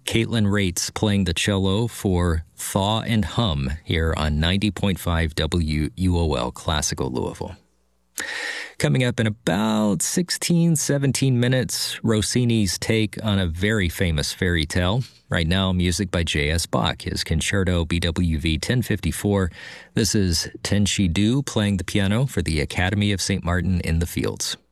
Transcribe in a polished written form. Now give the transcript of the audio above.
Caitlin Rates playing the cello for Thaw and Hum here on 90.5 WUOL Classical Louisville. Coming up in about 17 minutes, Rossini's take on a very famous fairy tale. Right now, music by J.S. Bach, his Concerto BWV 1054. This is Tenshi Du playing the piano for the Academy of St. Martin in the Fields.